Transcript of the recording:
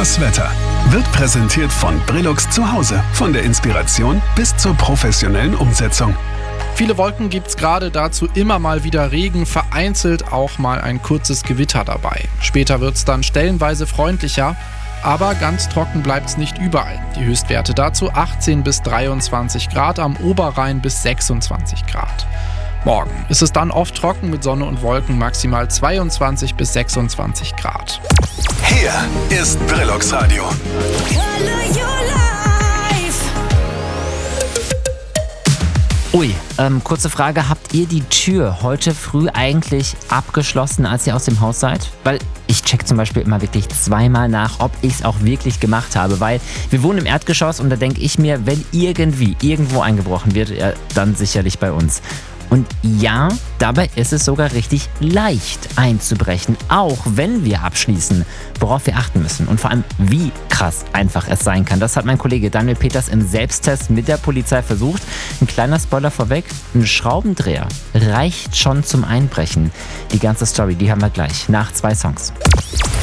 Das Wetter wird präsentiert von Brillux zu Hause. Von der Inspiration bis zur professionellen Umsetzung. Viele Wolken gibt's gerade, dazu immer mal wieder Regen, vereinzelt auch mal ein kurzes Gewitter dabei. Später wird's dann stellenweise freundlicher, aber ganz trocken bleibt's nicht überall. Die Höchstwerte dazu 18 bis 23 Grad, am Oberrhein bis 26 Grad. Morgen ist es dann oft trocken mit Sonne und Wolken, maximal 22 bis 26 Grad. Hier ist Brillux Radio. Ui, kurze Frage, habt ihr die Tür heute früh eigentlich abgeschlossen, als ihr aus dem Haus seid? Weil ich check zum Beispiel immer wirklich zweimal nach, ob ich es auch wirklich gemacht habe, weil wir wohnen im Erdgeschoss und da denke ich mir, wenn irgendwo eingebrochen wird, ja, dann sicherlich bei uns. Und ja, dabei ist es sogar richtig leicht einzubrechen, auch wenn wir abschließen, worauf wir achten müssen und vor allem, wie krass einfach es sein kann. Das hat mein Kollege Daniel Peters im Selbsttest mit der Polizei versucht. Ein kleiner Spoiler vorweg, ein Schraubendreher reicht schon zum Einbrechen. Die ganze Story, die haben wir gleich nach 2 Songs.